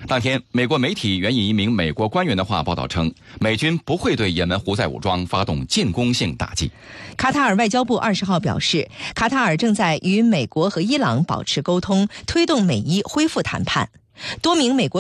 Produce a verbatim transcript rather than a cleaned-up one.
当天，美国媒体援引一名美国官员的话报道称，美军不会对也门胡塞武装发动进攻性打击。 卡塔尔外交部二十号表示，卡塔尔正在与美国和伊朗保持沟通，推动美伊恢复谈判。多名美国